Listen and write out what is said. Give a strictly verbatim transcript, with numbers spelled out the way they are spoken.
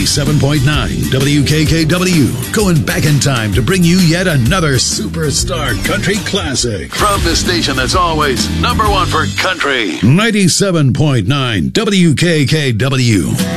ninety-seven point nine W K K W, going back in time to bring you yet another superstar country classic. From the station that's always number one for country, ninety-seven point nine W K K W.